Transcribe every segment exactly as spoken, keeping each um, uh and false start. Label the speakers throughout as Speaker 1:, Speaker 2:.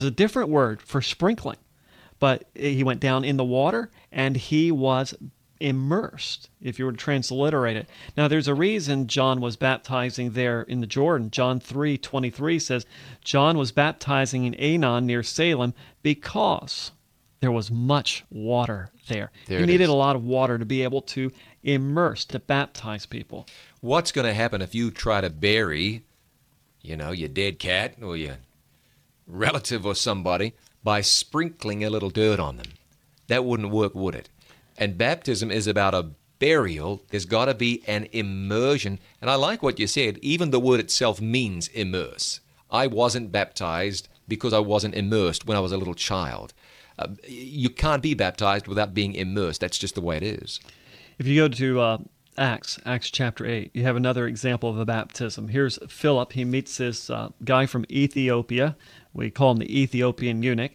Speaker 1: a different word for sprinkling, but he went down in the water and he was immersed, if you were to transliterate it. Now, there's a reason John was baptizing there in the Jordan. John three twenty-three says, John was baptizing in Aenon near Salem because there was much water there.
Speaker 2: There
Speaker 1: he
Speaker 2: it
Speaker 1: needed
Speaker 2: is.
Speaker 1: a lot of water to be able to immerse, to baptize people.
Speaker 2: What's going to happen if you try to bury, you know, your dead cat or your relative or somebody by sprinkling a little dirt on them? That wouldn't work, would it? And baptism is about a burial. There's got to be an immersion. And I like what you said. Even the word itself means immerse. I wasn't baptized because I wasn't immersed when I was a little child. Uh, you can't be baptized without being immersed. That's just the way it is.
Speaker 1: If you go to uh, Acts, Acts chapter eight, you have another example of a baptism. Here's Philip. He meets this uh, guy from Ethiopia. We call him the Ethiopian eunuch.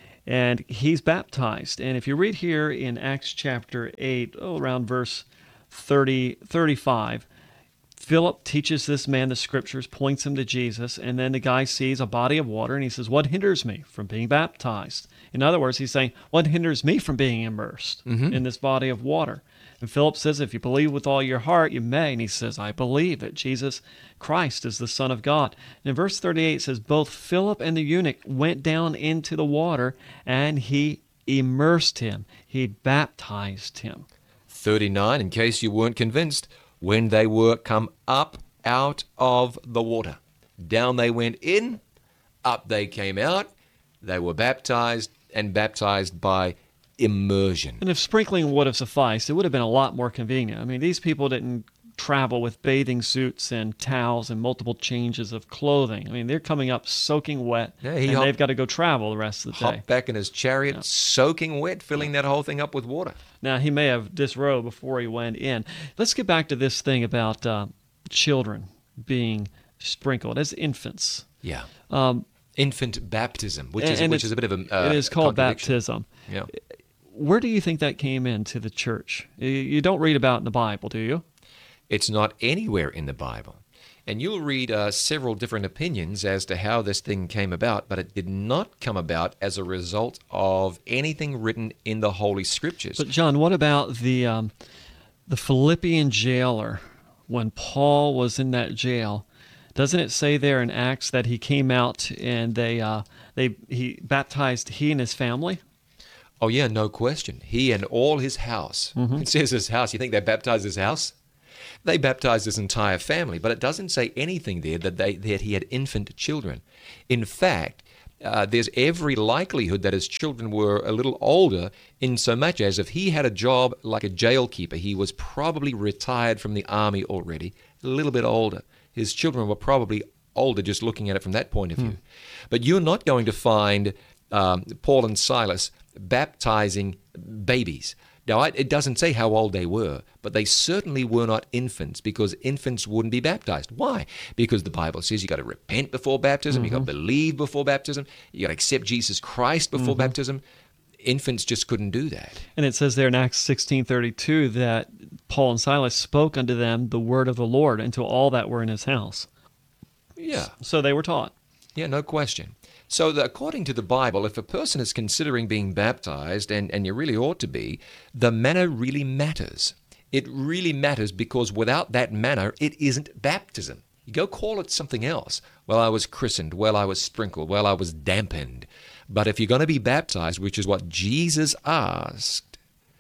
Speaker 1: And he's baptized. And if you read here in Acts chapter eight, oh, around verse thirty, thirty-five, Philip teaches this man the scriptures, points him to Jesus, and then the guy sees a body of water, and he says, what hinders me from being baptized? In other words, he's saying, what hinders me from being immersed mm-hmm. in this body of water? And Philip says, if you believe with all your heart, you may. And he says, I believe that Jesus Christ is the Son of God. And in verse thirty-eight, it says, both Philip and the eunuch went down into the water, and he immersed him. He baptized him.
Speaker 2: thirty-nine, in case you weren't convinced, when they were come up out of the water. Down they went in, up they came out. They were baptized, and baptized by immersion.
Speaker 1: And if sprinkling would have sufficed, it would have been a lot more convenient. I mean, these people didn't travel with bathing suits and towels and multiple changes of clothing. I mean, they're coming up soaking wet,
Speaker 2: Yeah, he
Speaker 1: and
Speaker 2: hop-
Speaker 1: they've got to go travel the rest of the day.
Speaker 2: Hopped back in his chariot,
Speaker 1: Yeah.
Speaker 2: soaking wet, filling that whole thing up with water.
Speaker 1: Now, he may have disrobed before he went in. Let's get back to this thing about uh, children being sprinkled as infants.
Speaker 2: Yeah.
Speaker 1: Um,
Speaker 2: Infant baptism, which
Speaker 1: and-
Speaker 2: is
Speaker 1: and
Speaker 2: which
Speaker 1: it's-
Speaker 2: is a bit of a uh,
Speaker 1: it is called
Speaker 2: contradiction.
Speaker 1: baptism.
Speaker 2: Yeah.
Speaker 1: Where do you think that came into the church? You- You don't read about it in the Bible, do you?
Speaker 2: It's not anywhere in the Bible. And you'll read uh, several different opinions as to how this thing came about, but it did not come about as a result of anything written in the Holy Scriptures.
Speaker 1: But John, what about the um, the Philippian jailer when Paul was in that jail? Doesn't it say there in Acts that he came out and they uh, they he baptized he and his family?
Speaker 2: Oh, yeah, no question. He and all his house.
Speaker 1: Mm-hmm.
Speaker 2: It says his house. You think they baptized his house? They baptized his entire family, but it doesn't say anything there that they that he had infant children. In fact, uh, there's every likelihood that his children were a little older, in so much as if he had a job like a jail keeper, he was probably retired from the army already, a little bit older. His children were probably older, just looking at it from that point of view. But you're not going to find um, Paul and Silas baptizing babies. Now, I- it doesn't say how old they were, but they certainly were not infants, because infants wouldn't be baptized. Why? Because the Bible says you got to repent before baptism, you got to believe before baptism, you got to accept Jesus Christ before baptism. Infants just couldn't do that.
Speaker 1: And it says there in Acts sixteen thirty-two that Paul and Silas spoke unto them the word of the Lord and to all that were in his house.
Speaker 2: Yeah.
Speaker 1: So they were taught.
Speaker 2: Yeah, no question. So the, according to the Bible, if a person is considering being baptized, and, and you really ought to be, the manner really matters. It really matters, because without that manner, it isn't baptism. You go call it something else. Well, I was christened. Well, I was sprinkled. Well, I was dampened. But if you're going to be baptized, which is what Jesus asked,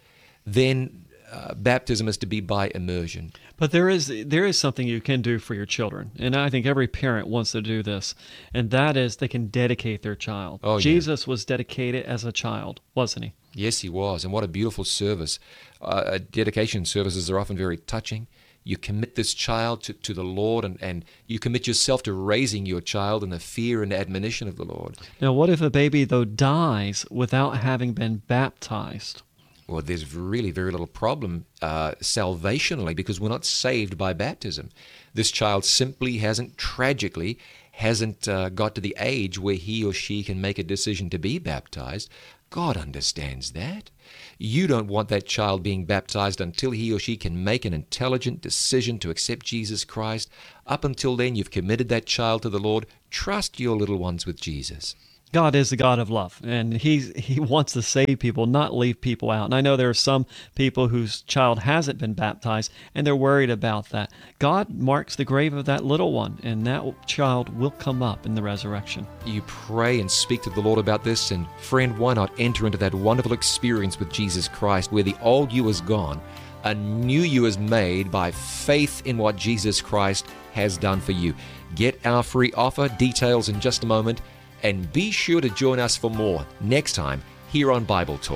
Speaker 2: then uh, baptism is to be by immersion.
Speaker 1: But there is there is something you can do for your children, and I think every parent wants to do this, and that is they can dedicate their child.
Speaker 2: Oh, yeah.
Speaker 1: Jesus was dedicated as a child, wasn't he?
Speaker 2: Yes, he was. And what a beautiful service. Uh, dedication services are often very touching. You commit this child to, to the Lord, and, and you commit yourself to raising your child in the fear and admonition of the Lord.
Speaker 1: Now, what if a baby, though, dies without having been baptized?
Speaker 2: Well, there's really very little problem uh, salvationally, because we're not saved by baptism. This child simply hasn't, tragically, hasn't uh, got to the age where he or she can make a decision to be baptized. God understands that. You don't want that child being baptized until he or she can make an intelligent decision to accept Jesus Christ. Up until then, you've committed that child to the Lord. Trust your little ones with Jesus.
Speaker 1: God is a God of love, and he's, he wants to save people, not leave people out. And I know there are some people whose child hasn't been baptized, and they're worried about that. God marks the grave of that little one, and that child will come up in the resurrection.
Speaker 2: You pray and speak to the Lord about this, and friend, why not enter into that wonderful experience with Jesus Christ where the old you is gone, a new you is made by faith in what Jesus Christ has done for you. Get our free offer, details in just a moment, and be sure to join us for more next time here on Bible Talk.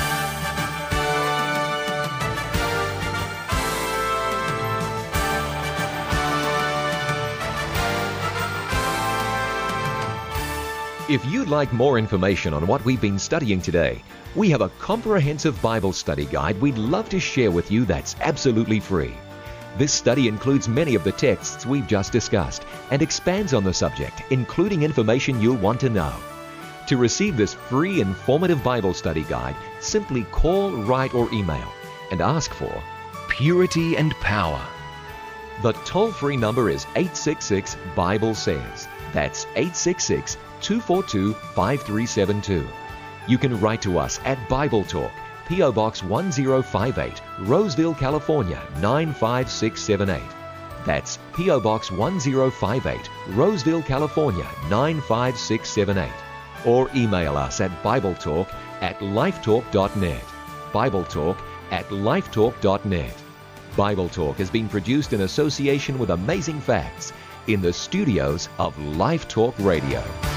Speaker 2: If you'd like more information on what we've been studying today, we have a comprehensive Bible study guide we'd love to share with you that's absolutely free. This study includes many of the texts we've just discussed and expands on the subject, including information you'll want to know. To receive this free, informative Bible study guide, simply call, write, or email and ask for Purity and Power. The toll-free number is eight six six, Bible says. That's eight six six, two four two, five three seven two. You can write to us at Bible Talk, P O Box one zero five eight, Roseville, California nine five six seven eight. That's P O Box one zero five eight, Roseville, California nine five six seven eight. Or email us at BibleTalk at lifetalk dot net. BibleTalk at lifetalk dot net. Bible Talk has been produced in association with Amazing Facts in the studios of Life Talk Radio.